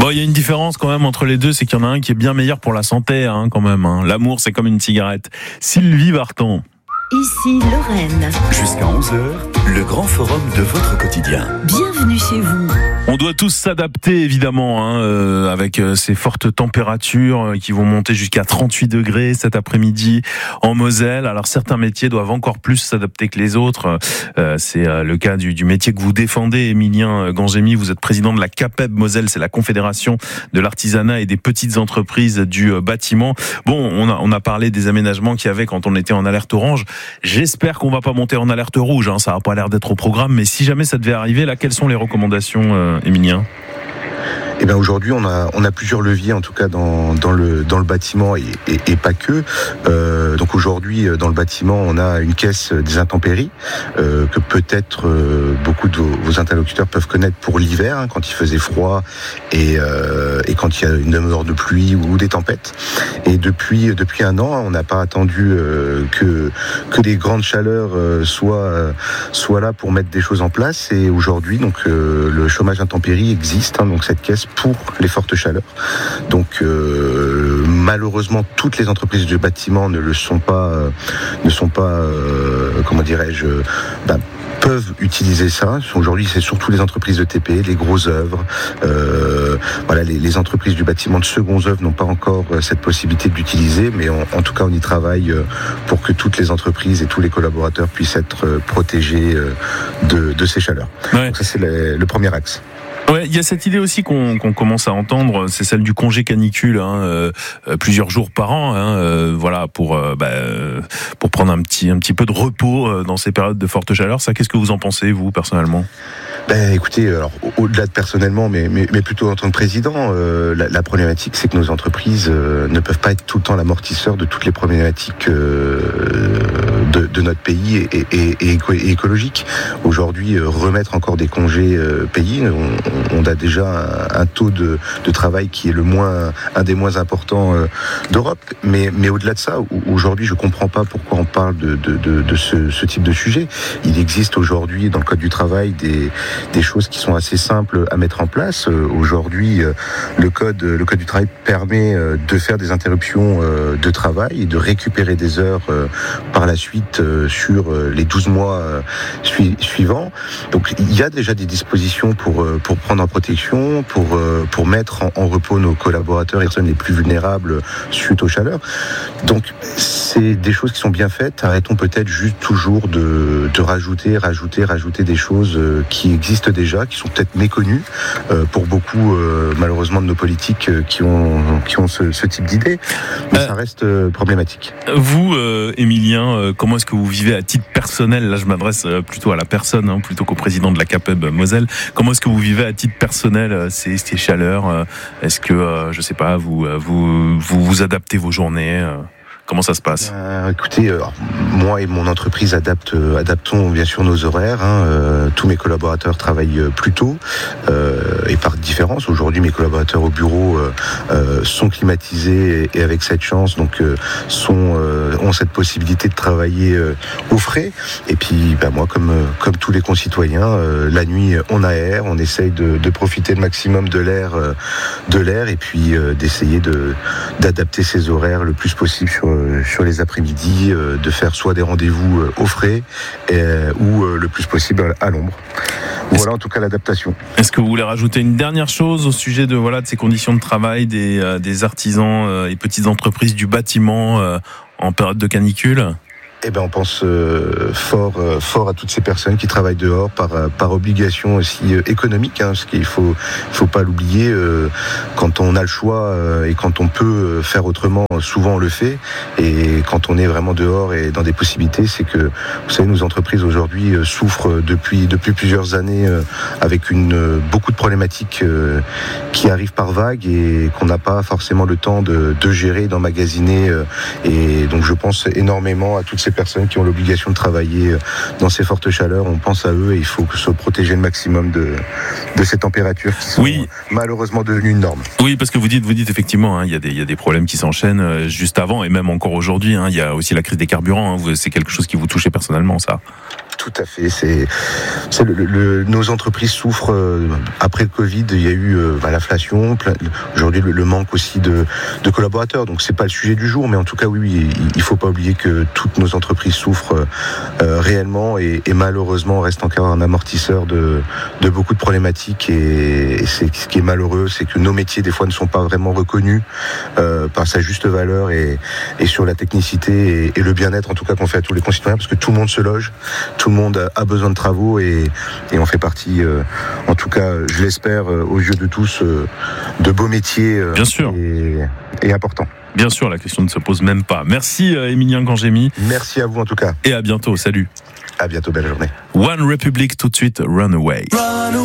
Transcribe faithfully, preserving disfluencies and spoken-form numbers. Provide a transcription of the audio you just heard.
Bon, il y a une différence quand même entre les deux, c'est qu'il y en a un qui est bien meilleur pour la santé, hein, quand même. Hein. L'amour, c'est comme une cigarette. Sylvie Vartan. Ici Lorraine. Jusqu'à onze heures, le grand forum de votre quotidien. Bienvenue chez vous. On doit tous s'adapter, évidemment, hein, euh, avec euh, ces fortes températures euh, qui vont monter jusqu'à trente-huit degrés cet après-midi en Moselle. Alors, certains métiers doivent encore plus s'adapter que les autres. Euh, c'est euh, le cas du, du métier que vous défendez, Émilien Gangemi. Vous êtes président de la CAPEB Moselle, c'est la Confédération de l'artisanat et des petites entreprises du euh, bâtiment. Bon, on a, on a parlé des aménagements qu'il y avait quand on était en alerte orange. J'espère qu'on va pas monter en alerte rouge, hein, ça n'a pas l'air d'être au programme, mais si jamais ça devait arriver, là, quelles sont les recommandations, euh, Émilien ? Eh bien aujourd'hui, on a on a plusieurs leviers en tout cas dans dans le dans le bâtiment et, et, et pas que. Euh, donc aujourd'hui, dans le bâtiment, on a une caisse des intempéries euh, que peut-être euh, beaucoup de vos, vos interlocuteurs peuvent connaître pour l'hiver, hein, quand il faisait froid et euh, et quand il y a une heure de pluie ou des tempêtes. Et depuis depuis un an, on n'a pas attendu euh, que que les grandes chaleurs euh, soient euh, soient là pour mettre des choses en place. Et aujourd'hui, donc euh, le chômage intempéries existe, hein, donc cette caisse pour les fortes chaleurs. Donc euh, malheureusement toutes les entreprises de bâtiment ne le sont pas, euh, ne sont pas, euh, comment dirais-je, bah, peuvent utiliser ça. Aujourd'hui, c'est surtout les entreprises de T P, les grosses œuvres. Euh, voilà, les, les entreprises du bâtiment de secondes œuvres n'ont pas encore cette possibilité de l'utiliser, mais on, en tout cas, on y travaille pour que toutes les entreprises et tous les collaborateurs puissent être protégés de, de ces chaleurs. Ouais. Donc ça, c'est le, le premier axe. Ouais, il y a cette idée aussi qu'on, qu'on commence à entendre, c'est celle du congé canicule, hein, euh, plusieurs jours par an, hein, euh, voilà, pour euh, bah, pour prendre un petit un petit peu de repos dans ces périodes de forte chaleur. Ça, qu'est-ce que vous en pensez, vous, personnellement ? Ben, écoutez, alors au-delà de personnellement, mais mais, mais plutôt en tant que président, euh, la, la problématique, c'est que nos entreprises euh, ne peuvent pas être tout le temps l'amortisseur de toutes les problématiques euh, de, de notre pays et, et, et, éco- et écologiques. Aujourd'hui, euh, remettre encore des congés euh, payés, on, on a déjà un, un taux de, de travail qui est le moins, un des moins importants euh, d'Europe. Mais, mais au-delà de ça, aujourd'hui, je comprends pas pourquoi on parle de, de, de, de ce, ce type de sujet. Il existe aujourd'hui dans le Code du travail des, des choses qui sont assez simples à mettre en place. Euh, aujourd'hui, euh, le code, le Code du travail permet euh, de faire des interruptions euh, de travail et de récupérer des heures euh, par la suite euh, sur euh, les douze mois euh, su- suivants. Donc, il y a déjà des dispositions pour, euh, pour prendre en protection, pour, euh, pour mettre en, en repos nos collaborateurs et les personnes les plus vulnérables suite aux chaleurs. Donc, c'est des choses qui sont bien faites. Arrêtons peut-être juste toujours de, de rajouter, rajouter, rajouter des choses euh, qui existent déjà, qui sont peut-être méconnues euh, pour beaucoup, euh, malheureusement, de nos politiques euh, qui ont, qui ont ce, ce type d'idées. Mais euh, ça reste euh, problématique. Vous, euh, Émilien, euh, comment est-ce que vous vivez à titre personnel ? Là, je m'adresse plutôt à la personne, hein, plutôt qu'au président de la CAPEB Moselle. Comment est-ce que vous vivez à titre personnel ces, ces chaleurs ? Est-ce que, euh, je sais pas, vous, vous, vous, vous adaptez vos journées ? Comment ça se passe ? euh, Écoutez, alors, moi et mon entreprise adaptent, euh, adaptons bien sûr nos horaires. Hein, euh, tous mes collaborateurs travaillent plus tôt euh, et par différence. Aujourd'hui, mes collaborateurs au bureau euh, euh, sont climatisés et, et avec cette chance, donc euh, sont euh, ont cette possibilité de travailler euh, au frais. Et puis, bah, moi, comme comme tous les concitoyens, euh, la nuit on aère, on essaye de, de profiter le maximum de l'air, euh, de l'air, et puis euh, d'essayer de d'adapter ses horaires le plus possible sur sur les après-midi, euh, de faire soit des rendez-vous euh, au frais euh, ou euh, le plus possible à l'ombre. Voilà en tout cas l'adaptation. Est-ce que vous voulez rajouter une dernière chose au sujet de voilà de ces conditions de travail des euh, des artisans euh, et petites entreprises du bâtiment euh, en période de canicule ? Eh ben, on pense euh, fort, euh, fort à toutes ces personnes qui travaillent dehors par par obligation aussi euh, économique, hein, parce qu'il faut, faut pas l'oublier. Euh, quand on a le choix euh, et quand on peut faire autrement, souvent on le fait. Et quand on est vraiment dehors et dans des possibilités, c'est que vous savez, nos entreprises aujourd'hui euh, souffrent depuis depuis plusieurs années euh, avec une euh, beaucoup de problématiques euh, qui arrivent par vagues et qu'on n'a pas forcément le temps de, de gérer, d'emmagasiner. Euh, et donc, je pense énormément à toutes ces personnes qui ont l'obligation de travailler dans ces fortes chaleurs. On pense à eux et il faut se protéger le maximum de, de ces températures qui sont oui. malheureusement devenues une norme. Oui, parce que vous dites, vous dites effectivement, hein, il y a des, il y a des problèmes qui s'enchaînent juste avant et même encore aujourd'hui. Hein, il y a aussi la crise des carburants. Hein, c'est quelque chose qui vous touche personnellement, ça. Tout à fait. C'est, c'est le, le, nos entreprises souffrent euh, après le Covid. Il y a eu euh, bah, l'inflation, plein, aujourd'hui le, le manque aussi de, de collaborateurs. Donc c'est pas le sujet du jour, mais en tout cas oui, oui il, il faut pas oublier que toutes nos entreprises souffrent euh, réellement et, et malheureusement reste encore un amortisseur de, de beaucoup de problématiques. Et, et c'est ce qui est malheureux, c'est que nos métiers des fois ne sont pas vraiment reconnus euh, par sa juste valeur et, et sur la technicité et, et le bien-être en tout cas qu'on fait à tous les concitoyens, parce que tout le monde se loge. Tout le monde a besoin de travaux et, et on fait partie, euh, en tout cas, je l'espère, euh, aux yeux de tous, euh, de beaux métiers euh, Bien sûr. Et, et importants. Bien sûr, la question ne se pose même pas. Merci euh, Émilien Cangemi. Merci à vous en tout cas. Et à bientôt, salut. À bientôt, belle journée. One Republic tout de suite, Runaway. Run